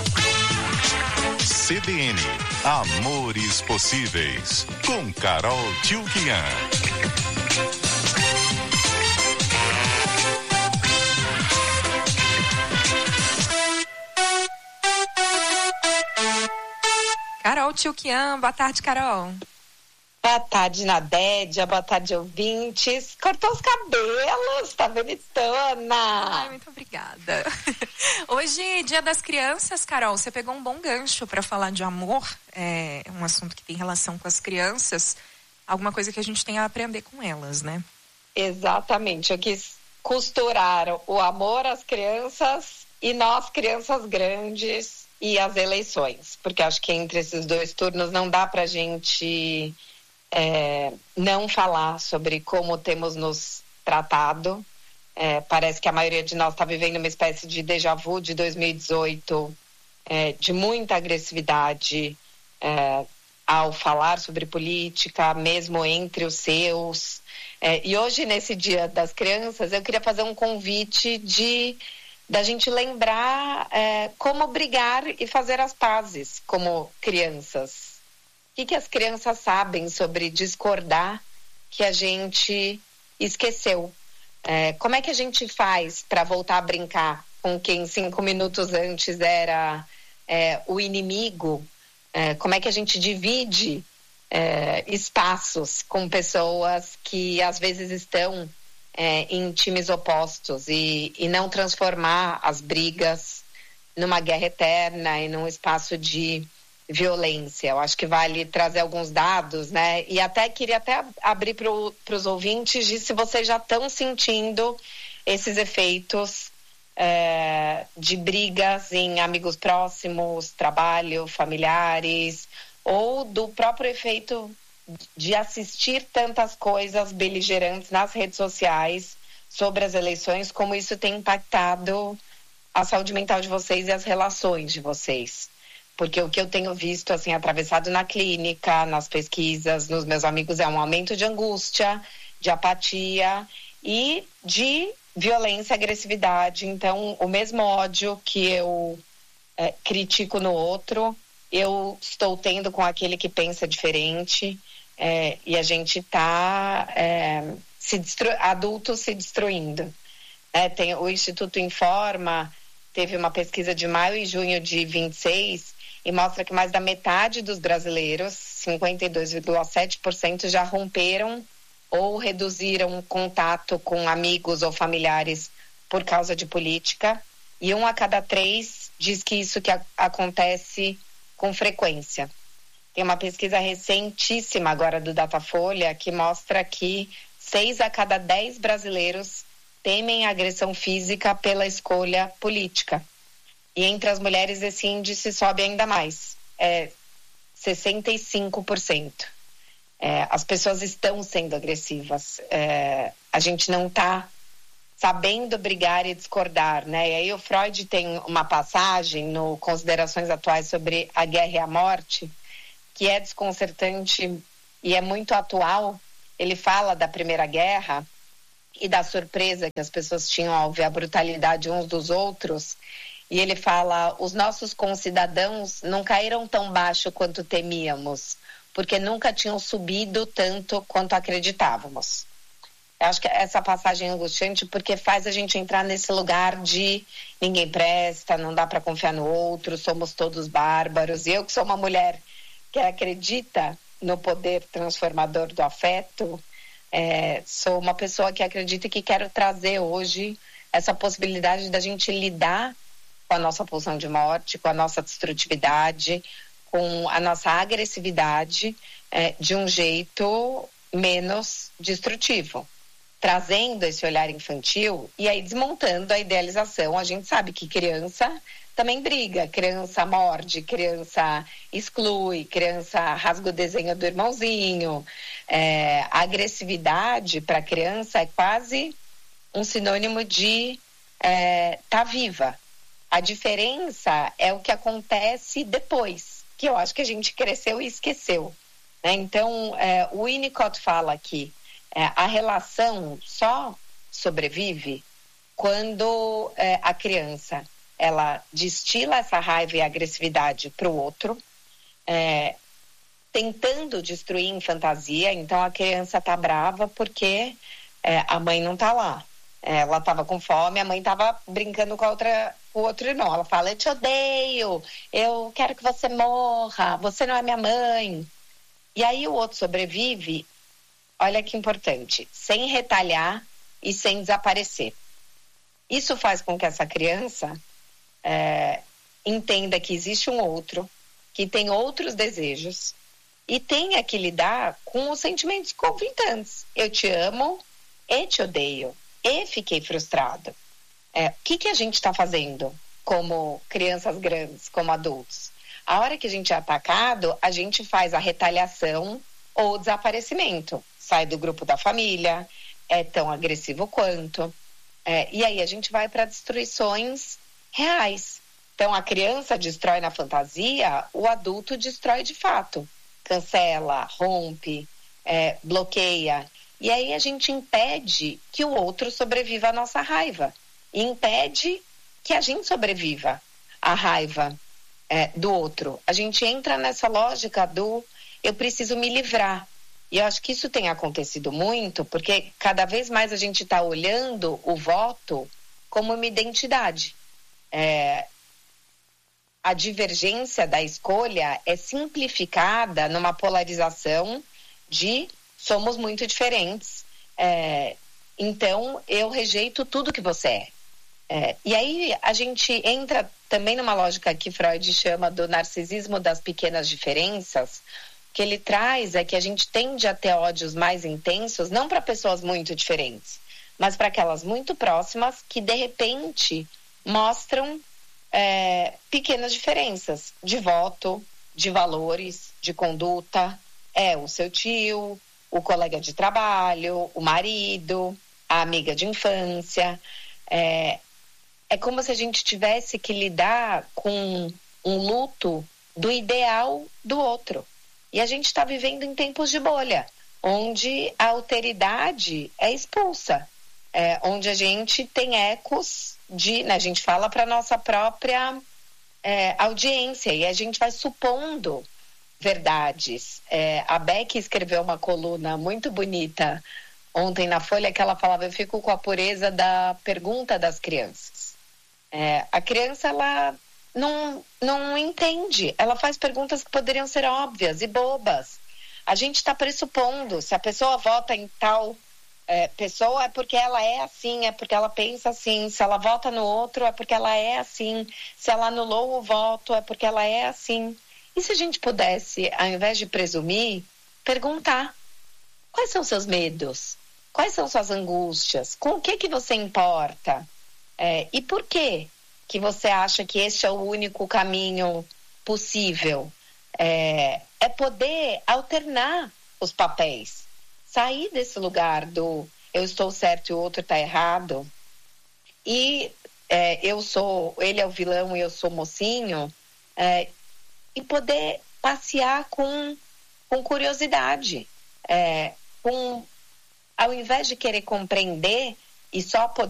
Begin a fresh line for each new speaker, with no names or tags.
CBN, Amores Possíveis, com Carol Tchoukian.
Carol Tchoukian, boa tarde, Carol.
Boa tarde, Nadédia, boa tarde, ouvintes. Cortou os cabelos, tá bonitona.
Ai, muito obrigada. Hoje, Dia das Crianças, Carol, você pegou um bom gancho para falar de amor, é um assunto que tem relação com as crianças, alguma coisa que a gente tem a aprender com elas, né?
Exatamente, eu quis costurar o amor às crianças e nós, crianças grandes, e as eleições, porque acho que entre esses dois turnos não dá pra gente não falar sobre como temos nos tratado. Parece que a maioria de nós está vivendo uma espécie de déjà vu de 2018, de muita agressividade ao falar sobre política, mesmo entre os seus. E hoje, nesse Dia das Crianças, eu queria fazer um convite da gente lembrar como brigar e fazer as pazes como crianças. O que as crianças sabem sobre discordar que a gente esqueceu? Como é que a gente faz para voltar a brincar com quem 5 minutos antes era o inimigo? Como é que a gente divide espaços com pessoas que às vezes estão em times opostos e não transformar as brigas numa guerra eterna e num espaço de violência? Eu acho que vale trazer alguns dados, né? E queria abrir para os ouvintes de se vocês já estão sentindo esses efeitos de brigas em amigos próximos, trabalho, familiares, ou do próprio efeito de assistir tantas coisas beligerantes nas redes sociais sobre as eleições, como isso tem impactado a saúde mental de vocês e as relações de vocês. Porque o que eu tenho visto, assim, atravessado na clínica, nas pesquisas, nos meus amigos, é um aumento de angústia, de apatia e de violência e agressividade. Então, o mesmo ódio que eu critico no outro, eu estou tendo com aquele que pensa diferente. E a gente está adultos se destruindo. Tem o Instituto Informa, teve uma pesquisa de maio e junho de 26 e mostra que mais da metade dos brasileiros, 52,7%, já romperam ou reduziram contato com amigos ou familiares por causa de política, e 1 a cada 3 diz que isso acontece com frequência. Tem uma pesquisa recentíssima agora do Datafolha que mostra que 6 a cada 10 brasileiros temem agressão física pela escolha política. E entre as mulheres esse índice sobe ainda mais, 65%. As pessoas estão sendo agressivas. A gente não está sabendo brigar e discordar, né? E aí o Freud tem uma passagem no Considerações Atuais sobre a Guerra e a Morte, que é desconcertante e é muito atual. Ele fala da Primeira Guerra e da surpresa que as pessoas tinham ao ver a brutalidade uns dos outros, e ele fala: os nossos concidadãos não caíram tão baixo quanto temíamos, porque nunca tinham subido tanto quanto acreditávamos. Eu acho que essa passagem é angustiante porque faz a gente entrar nesse lugar de ninguém presta, não dá para confiar no outro, somos todos bárbaros. E eu, que sou uma mulher que acredita no poder transformador do afeto, sou uma pessoa que acredita e que quero trazer hoje essa possibilidade da gente lidar com a nossa pulsão de morte, com a nossa destrutividade, com a nossa agressividade de um jeito menos destrutivo, trazendo esse olhar infantil e aí desmontando a idealização. A gente sabe que criança também briga, criança morde, criança exclui, criança rasga o desenho do irmãozinho. A agressividade para a criança é quase um sinônimo de tá viva. A diferença é o que acontece depois, que eu acho que a gente cresceu e esqueceu, né? Então, o Winnicott fala que a relação só sobrevive quando a criança ela destila essa raiva e agressividade para o outro, tentando destruir em fantasia. Então a criança tá brava porque a mãe não tá lá. Ela estava com fome, a mãe estava brincando com o outro irmão. Ela fala: eu te odeio, eu quero que você morra, você não é minha mãe. E aí o outro sobrevive, olha que importante, sem retalhar e sem desaparecer. Isso faz com que essa criança entenda que existe um outro, que tem outros desejos e tenha que lidar com os sentimentos conflitantes. Eu te amo e te odeio. E fiquei frustrado. O que a gente está fazendo como crianças grandes, como adultos? A hora que a gente é atacado, a gente faz a retaliação ou o desaparecimento. Sai do grupo da família, é tão agressivo quanto. E aí a gente vai para destruições reais. Então a criança destrói na fantasia, o adulto destrói de fato. Cancela, rompe, bloqueia. E aí a gente impede que o outro sobreviva à nossa raiva. E impede que a gente sobreviva à raiva do outro. A gente entra nessa lógica do eu preciso me livrar. E eu acho que isso tem acontecido muito, porque cada vez mais a gente está olhando o voto como uma identidade. A divergência da escolha é simplificada numa polarização de somos muito diferentes, então eu rejeito tudo que você é. E aí a gente entra também numa lógica que Freud chama do narcisismo das pequenas diferenças. O que ele traz é que a gente tende a ter ódios mais intensos, não para pessoas muito diferentes, mas para aquelas muito próximas que de repente mostram pequenas diferenças de voto, de valores, de conduta. O seu tio, o colega de trabalho, o marido, a amiga de infância. É como se a gente tivesse que lidar com um luto do ideal do outro. E a gente está vivendo em tempos de bolha, onde a alteridade é expulsa, onde a gente tem ecos a gente fala para a nossa própria audiência e a gente vai supondo verdades. A Beck escreveu uma coluna muito bonita ontem na Folha que ela falava: eu fico com a pureza da pergunta das crianças. A criança, ela não entende, ela faz perguntas que poderiam ser óbvias e bobas. A gente está pressupondo, se a pessoa vota em tal pessoa é porque ela é assim, é porque ela pensa assim. Se ela vota no outro é porque ela é assim. Se ela anulou o voto é porque ela é assim. E se a gente pudesse, ao invés de presumir, perguntar: quais são seus medos? Quais são suas angústias? Com o que você importa? E por que você acha que este é o único caminho possível? É poder alternar os papéis. Sair desse lugar do eu estou certo e o outro está errado. E ele é o vilão e eu sou o mocinho. E poder passear com curiosidade. Ao invés de querer compreender e só poder